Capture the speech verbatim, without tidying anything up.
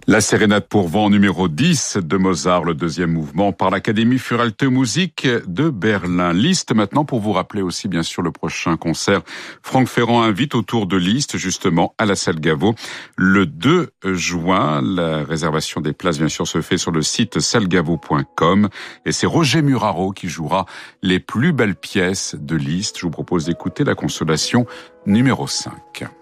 La sérénade pour vent numéro dix de Mozart, le deuxième mouvement par l'Académie für Alte Musik de Berlin. Liszt maintenant pour vous rappeler aussi bien sûr le prochain concert. Franck Ferrand invite autour de Liszt justement à la salle Gaveau le deux juin. La réservation des places bien sûr se fait sur le site salgavo point com et c'est Roger Muraro qui jouera les plus belles pièces de Liszt. Je vous propose d'écouter la Consolation numéro cinq.